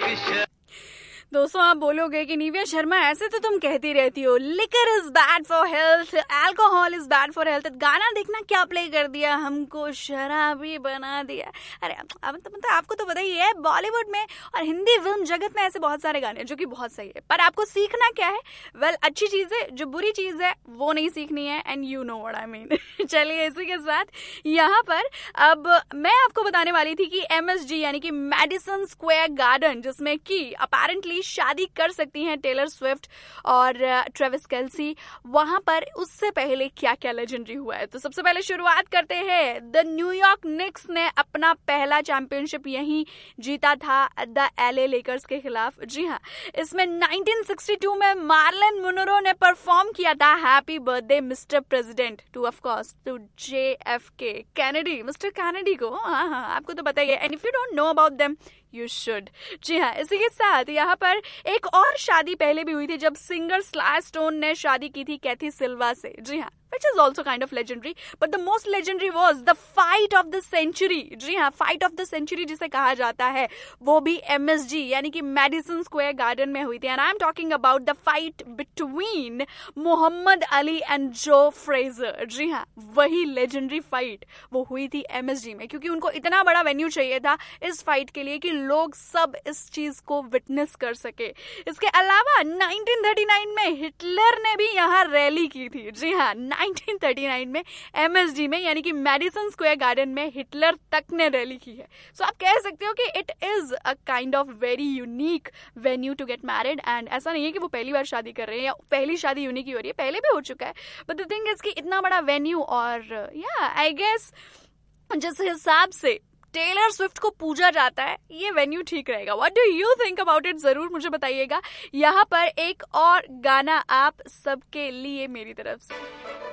दोस्तों, आप बोलोगे कि निव्या शर्मा ऐसे तो तुम कहती रहती हो, liquor is bad for health, alcohol is bad for health, गाना देखना क्या प्ले कर दिया, हमको शराबी बना दिया। अरे अब तो मतलब आपको तो पता ही है, बॉलीवुड में और हिंदी फिल्म जगत में ऐसे बहुत सारे गाने जो कि बहुत सही है, पर आपको सीखना क्या है? वेल, अच्छी चीज है, जो बुरी चीज है वो नहीं सीखनी है, and you know what I mean. चलिए, इसी के साथ यहाँ पर अब मैं आपको बताने वाली थी कि MSG यानी कि मैडिसन स्क्वायर गार्डन, जिसमें कि अपेरेंटली शादी कर सकती हैं टेलर स्विफ्ट और ट्रेविस केल्सी, वहां पर उससे पहले क्या क्या लेजेंडरी हुआ है। तो सबसे पहले शुरुआत करते हैं। द न्यूयॉर्क निक्स ने अपना पहला चैंपियनशिप यहीं जीता था द LA लेकर्स के खिलाफ। जी हाँ, इसमें 1962 में मार्लिन मुनरो ने परफॉर्म किया था happy birthday mister president two of course to JFK Kennedy, mister Kennedy को। हाँ, आपको तो पता ही है, and if you don't know about them you should. जी हाँ, इसी के साथ यहाँ पर एक और शादी पहले भी हुई थी, जब सिंगर स्लाई स्टोन ने शादी की थी कैथी सिल्वा से। जी हाँ, which is also kind of legendary, but the most legendary was the fight of the century। जी हाँ, fight of the century जिसे कहा जाता है, वो भी MSG यानी कि मैडिसन स्क्वायर गार्डन में हुई थी, and I'm talking about the fight between Mohammad Ali and जो फ्रेजर। जी हाँ, वही legendary fight वो हुई थी MSG में, क्योंकि उनको इतना बड़ा वेन्यू चाहिए था इस फाइट के लिए कि लोग सब इस चीज को विटनेस कर सके। इसके अलावा 1939 में हिटलर ने भी यहाँ रैली की थी। जी हाँ, 1939 में MSG में यानी कि मैडिसन स्क्वायर गार्डन में हिटलर तक ने रैली की है। सो आप कह सकते हो कि it is a kind of very unique venue to get married, and ऐसा नहीं है कि वो पहली बार शादी कर रहे हैं या पहली शादी यूनिक ही हो रही है, पहले भी हो चुका है, बट द थिंग इज कि इतना बड़ा वेन्यू, और या आई गेस जिस हिसाब से टेलर स्विफ्ट को पूजा जाता है, ये वेन्यू ठीक रहेगा। What do you think about it, जरूर मुझे बताइएगा। यहाँ पर एक और गाना आप सबके लिए मेरी तरफ से।